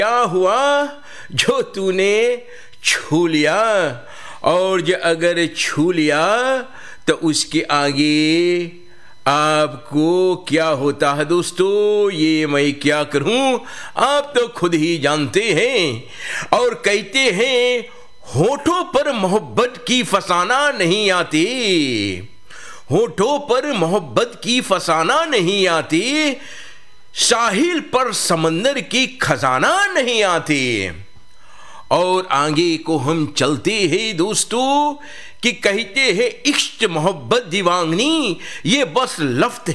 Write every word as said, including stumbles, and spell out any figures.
क्या हुआ जो तूने छू लिया, और जो अगर छू लिया तो उसके आगे आपको क्या होता है दोस्तों, ये मैं क्या करूं, आप तो खुद ही जानते हैं। और कहते हैं होठों पर मोहब्बत की फसाना नहीं आती, होठों पर मोहब्बत की फसाना नहीं आती, साहिल पर समंदर की खजाना नहीं आती। और आगे को हम चलते हैं दोस्तों कि कहते हैं इश्क मोहब्बत दीवानी ये बस लफ्ज़